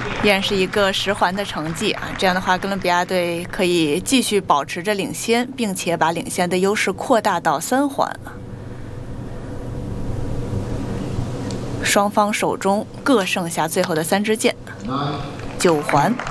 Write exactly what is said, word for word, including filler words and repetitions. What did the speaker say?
依然是一个十环的成绩啊！这样的话，哥伦比亚队可以继续保持着领先，并且把领先的优势扩大到三环。双方手中各剩下最后的三支箭，九环。